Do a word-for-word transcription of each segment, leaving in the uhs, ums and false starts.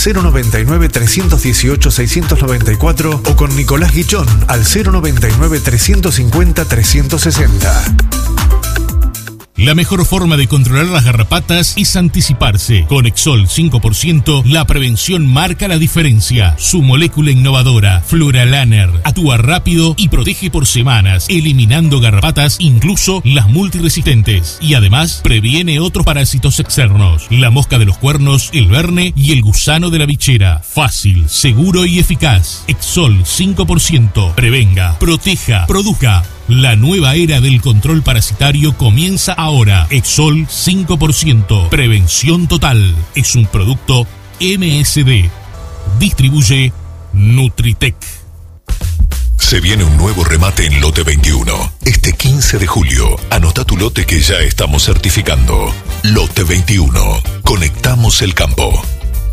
cero noventa y nueve, trescientos dieciocho, seiscientos noventa y cuatro o con Nicolás Guichón al cero noventa y nueve, trescientos cincuenta, trescientos sesenta. La mejor forma de controlar las garrapatas es anticiparse. Con Exol cinco por ciento, la prevención marca la diferencia. Su molécula innovadora, Fluralaner, actúa rápido y protege por semanas, eliminando garrapatas, incluso las multiresistentes. Y además, previene otros parásitos externos. La mosca de los cuernos, el verne y el gusano de la bichera. Fácil, seguro y eficaz. Exol cinco por ciento. Prevenga, proteja, produzca. La nueva era del control parasitario comienza ahora. Exol cinco por ciento. Prevención total. Es un producto M S D. Distribuye Nutritec. Se viene un nuevo remate en Lote veintiuno. Este quince de julio, anota tu lote que ya estamos certificando. Lote veintiuno. Conectamos el campo.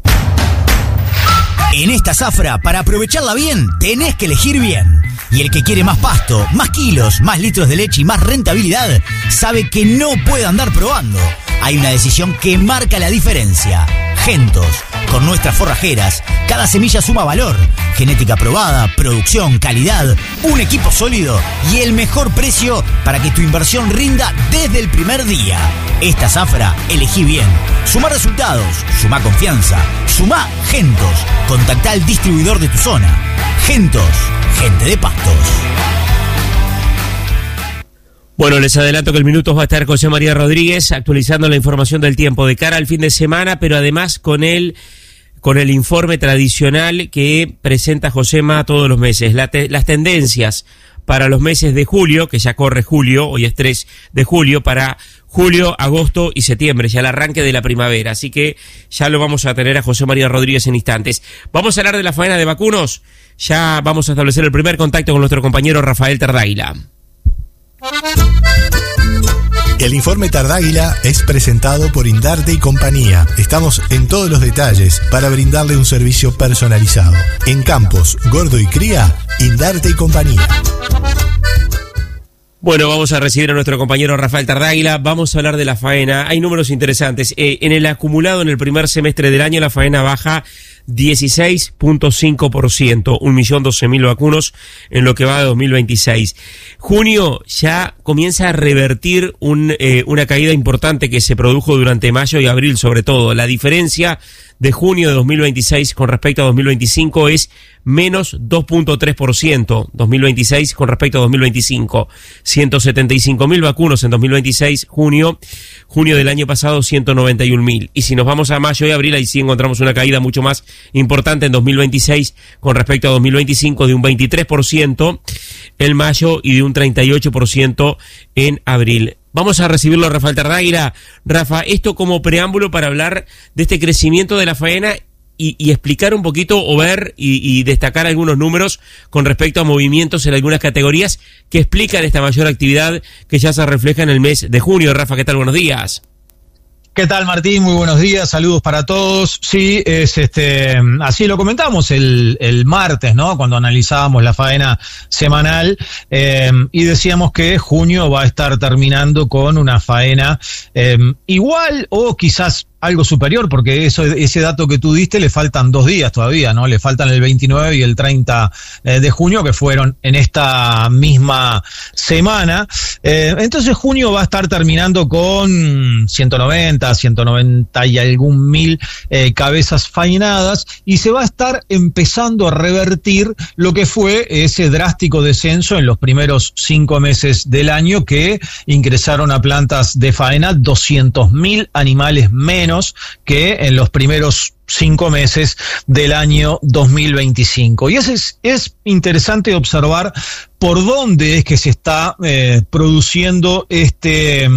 En esta zafra, para aprovecharla bien, tenés que elegir bien. Y el que quiere más pasto, más kilos, más litros de leche y más rentabilidad, sabe que no puede andar probando. Hay una decisión que marca la diferencia. Gentos. Con nuestras forrajeras, cada semilla suma valor. Genética probada, producción, calidad, un equipo sólido y el mejor precio para que tu inversión rinda desde el primer día. Esta zafra, elegí bien. Suma resultados, suma confianza, suma Gentos. Contactá al distribuidor de tu zona. Gentos, gente de pastos. Bueno, les adelanto que el Minutos va a estar José María Rodríguez actualizando la información del tiempo de cara al fin de semana, pero además con el, con el informe tradicional que presenta Josema todos los meses. La te, las tendencias para los meses de julio, que ya corre julio, hoy es tres de julio, para julio, agosto y septiembre, ya el arranque de la primavera. Así que ya lo vamos a tener a José María Rodríguez en instantes. Vamos a hablar de la faena de vacunos. Ya vamos a establecer el primer contacto con nuestro compañero Rafael Tardáguila. El informe Tardáguila es presentado por Indarte y compañía. Estamos en todos los detalles para brindarle un servicio personalizado. En Campos, Gordo y Cría, Indarte y compañía. Bueno, vamos a recibir a nuestro compañero Rafael Tardáguila. Vamos a hablar de la faena. Hay números interesantes. Eh, en el acumulado en el primer semestre del año, la faena baja dieciséis punto cinco por ciento, un millón doce mil vacunos en lo que va de dos mil veintiséis. Junio ya comienza a revertir un, eh, una caída importante que se produjo durante mayo y abril sobre todo. La diferencia de junio de dos mil veintiséis con respecto a dos mil veinticinco es menos dos punto tres por ciento, dos mil veintiséis con respecto a dos mil veinticinco. ciento setenta y cinco mil vacunos en dos mil veintiséis, junio, junio del año pasado ciento noventa y un mil. Y si nos vamos a mayo y abril, ahí sí encontramos una caída mucho más importante en dos mil veintiséis con respecto a dos mil veinticinco de un veintitrés por ciento en mayo y de un treinta y ocho por ciento en abril. Vamos a recibirlo a Rafael Tardáguila. Rafa, esto como preámbulo para hablar de este crecimiento de la faena y, y explicar un poquito o ver y, y destacar algunos números con respecto a movimientos en algunas categorías que explican esta mayor actividad que ya se refleja en el mes de junio. Rafa, ¿qué tal? Buenos días. ¿Qué tal, Martín? Muy buenos días, saludos para todos. Sí, es este, así lo comentamos el, el martes, ¿no? Cuando analizábamos la faena semanal, eh, y decíamos que junio va a estar terminando con una faena eh, igual o quizás algo superior, porque eso, ese dato que tú diste le faltan dos días todavía, ¿no? Le faltan el veintinueve y el treinta de junio, que fueron en esta misma semana. Eh, entonces junio va a estar terminando con ciento noventa, ciento noventa y algún mil eh, cabezas faenadas, y se va a estar empezando a revertir lo que fue ese drástico descenso en los primeros cinco meses del año, que ingresaron a plantas de faena doscientos mil animales menos que en los primeros cinco meses del año dos mil veinticinco. Y es, es interesante observar por dónde es que se está eh, produciendo este,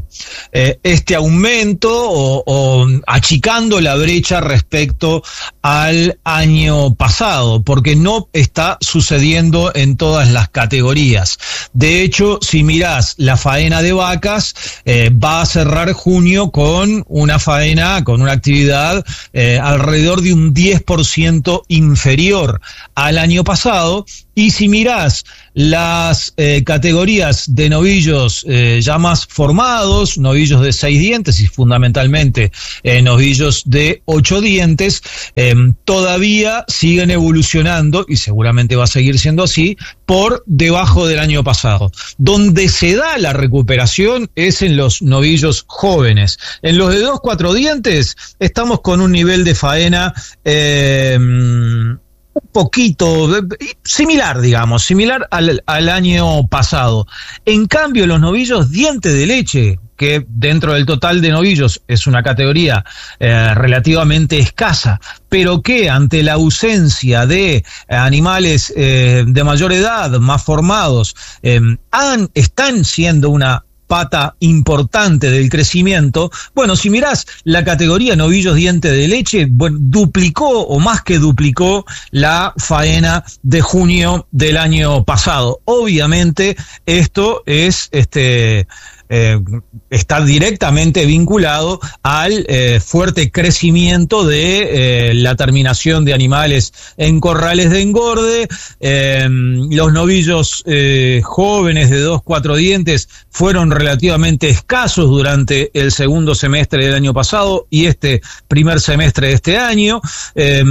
eh, este aumento o, o achicando la brecha respecto al año pasado, porque no está sucediendo en todas las categorías. De hecho, si mirás la faena de vacas, eh, va a cerrar junio con una faena, con una actividad eh, alrededor de un diez por ciento inferior al año pasado, Y si mirás las eh, categorías de novillos eh, ya más formados, novillos de seis dientes y fundamentalmente eh, novillos de ocho dientes, eh, todavía siguen evolucionando y seguramente va a seguir siendo así por debajo del año pasado. Donde se da la recuperación es en los novillos jóvenes. En los de dos, cuatro dientes estamos con un nivel de faena eh, un poquito similar, digamos, similar al, al año pasado. En cambio, los novillos diente de leche, que dentro del total de novillos es una categoría eh, relativamente escasa, pero que ante la ausencia de animales eh, de mayor edad, más formados, eh, han, están siendo una pata importante del crecimiento. Bueno, si mirás la categoría novillos diente de leche, bueno, duplicó o más que duplicó la faena de junio del año pasado. Obviamente esto es este Eh, está directamente vinculado al eh, fuerte crecimiento de eh, la terminación de animales en corrales de engorde. Eh, los novillos eh, jóvenes de dos, cuatro dientes fueron relativamente escasos durante el segundo semestre del año pasado y este primer semestre de este año. Eh,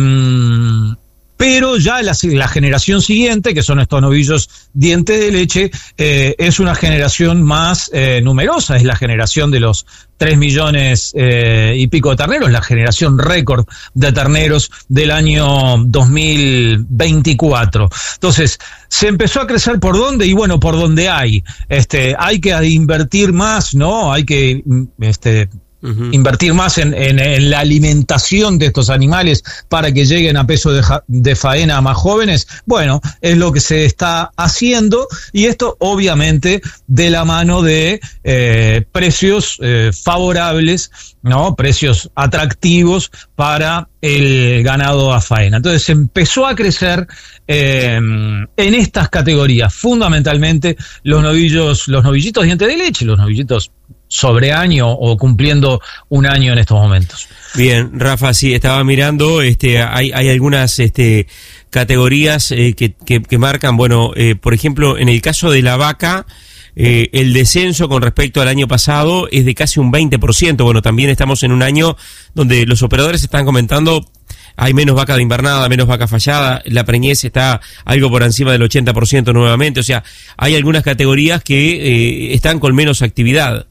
Pero ya la, la generación siguiente, que son estos novillos diente de leche, eh, es una generación más eh, numerosa, es la generación de los tres millones eh, y pico de terneros, la generación récord de terneros del año dos mil veinticuatro. Entonces, se empezó a crecer por dónde, y bueno, por donde hay. Este, hay que invertir más, ¿no? Hay que, este, Uh-huh. invertir más en, en, en la alimentación de estos animales para que lleguen a peso de, ja, de faena más jóvenes. Bueno, es lo que se está haciendo, y esto obviamente de la mano de eh, precios eh, favorables, ¿no? Precios atractivos para el ganado a faena. Entonces empezó a crecer eh, en estas categorías, fundamentalmente los novillos, los novillitos diente de leche, los novillitos sobre año o cumpliendo un año en estos momentos. Bien, Rafa, sí, estaba mirando, este, hay, hay algunas este, categorías eh, que, que, que marcan, bueno, eh, por ejemplo, en el caso de la vaca, eh, el descenso con respecto al año pasado es de casi un veinte por ciento. Bueno, también estamos en un año donde los operadores están comentando hay menos vaca de invernada, menos vaca fallada, la preñez está algo por encima del ochenta por ciento nuevamente, o sea, hay algunas categorías que eh, están con menos actividad.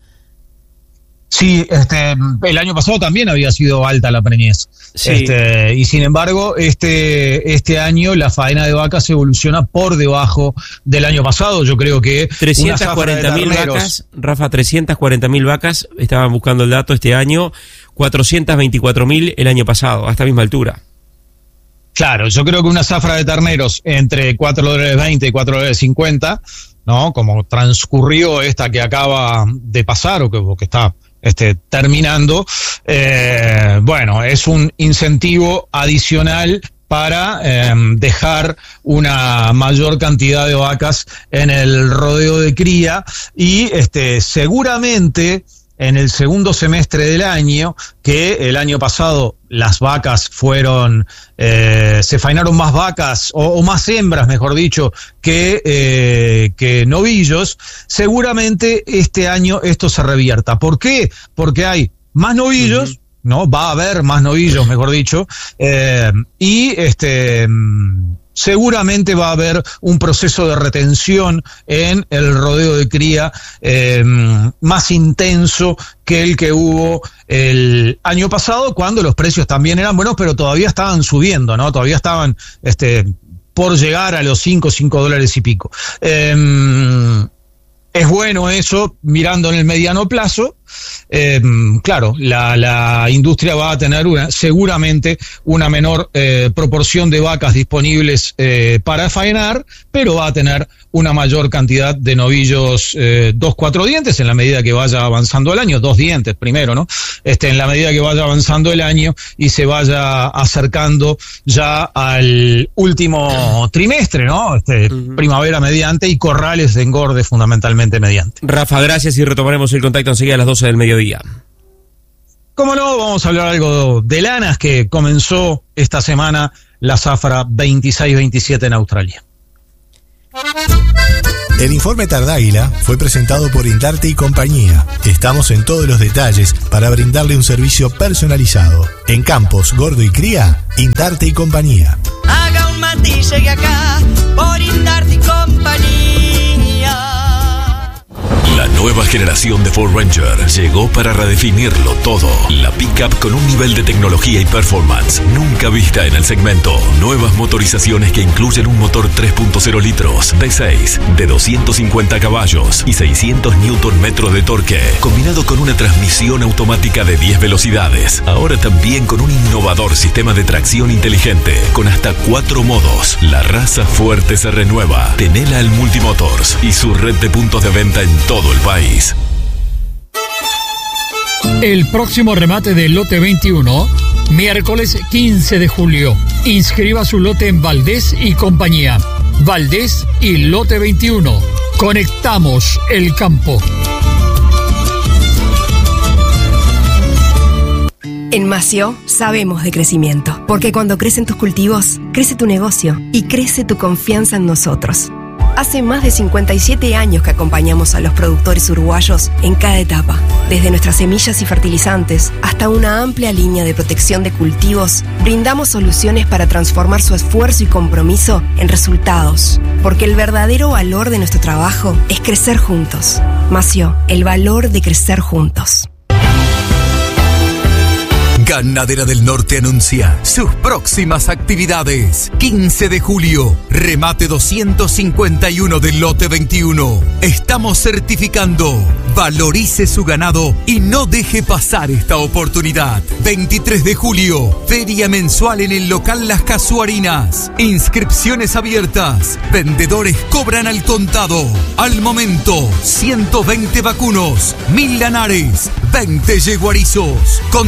Sí, este, el año pasado también había sido alta la preñez. Sí. Este, y sin embargo, este, este año la faena de vacas evoluciona por debajo del año pasado. Yo creo que trescientas cuarenta mil vacas, Rafa, trescientas cuarenta mil vacas, estaban buscando el dato este año, cuatrocientas veinticuatro mil el año pasado, a esta misma altura. Claro, yo creo que una zafra de terneros entre cuatro dólares veinte y cuatro dólares cincuenta, ¿no? Como transcurrió esta que acaba de pasar o que, o que está Este, terminando, eh, bueno, es un incentivo adicional para eh, dejar una mayor cantidad de vacas en el rodeo de cría, y este, seguramente en el segundo semestre del año, que el año pasado las vacas fueron, eh, se faenaron más vacas, o, o más hembras, mejor dicho, que, eh, que novillos, seguramente este año esto se revierta. ¿Por qué? Porque hay más novillos, uh-huh. ¿no? Va a haber más novillos, mejor dicho, eh, y este... seguramente va a haber un proceso de retención en el rodeo de cría eh, más intenso que el que hubo el año pasado, cuando los precios también eran buenos, pero todavía estaban subiendo, ¿no? Todavía estaban este, por llegar a los cinco, cinco dólares y pico. Eh, es bueno eso mirando en el mediano plazo. Eh, claro, la, la industria va a tener una, seguramente una menor eh, proporción de vacas disponibles eh, para faenar, pero va a tener una mayor cantidad de novillos eh, dos, cuatro dientes en la medida que vaya avanzando el año, dos dientes primero, ¿no? Este, en la medida que vaya avanzando el año y se vaya acercando ya al último trimestre, ¿no? Este, uh-huh. Primavera mediante y corrales de engorde fundamentalmente mediante. Rafa, gracias, y retomaremos el contacto enseguida a las doce del mediodía. Cómo no, vamos a hablar algo de lanas, que comenzó esta semana la zafra veintiséis veintisiete en Australia. El informe Tardáguila fue presentado por Indarte y compañía. Estamos en todos los detalles para brindarle un servicio personalizado. En Campos, Gordo y Cría, Indarte y compañía. Haga un mate y llegue acá por Indarte y compañía. La nueva generación de Ford Ranger llegó para redefinirlo todo. La pickup con un nivel de tecnología y performance nunca vista en el segmento. Nuevas motorizaciones que incluyen un motor tres punto cero litros V seis de doscientos cincuenta caballos y seiscientos newton metros de torque, combinado con una transmisión automática de diez velocidades. Ahora también con un innovador sistema de tracción inteligente con hasta cuatro modos. La raza fuerte se renueva. Tenela al Multimotors y su red de puntos de venta en todo el país. El próximo remate del lote veintiuno, miércoles quince de julio. Inscriba su lote en Valdés y compañía. Valdés y lote veintiuno. Conectamos el campo. En Mació sabemos de crecimiento, porque cuando crecen tus cultivos, crece tu negocio y crece tu confianza en nosotros. Hace más de cincuenta y siete años que acompañamos a los productores uruguayos en cada etapa, desde nuestras semillas y fertilizantes hasta una amplia línea de protección de cultivos. Brindamos soluciones para transformar su esfuerzo y compromiso en resultados, porque el verdadero valor de nuestro trabajo es crecer juntos. Mació, el valor de crecer juntos. Ganadera del Norte anuncia sus próximas actividades. quince de julio, remate doscientos cincuenta y uno del lote veintiuno. Estamos certificando. Valorice su ganado y no deje pasar esta oportunidad. veintitrés de julio, feria mensual en el local Las Casuarinas. Inscripciones abiertas. Vendedores cobran al contado. Al momento, ciento veinte vacunos, mil lanares, veinte yeguarizos. Con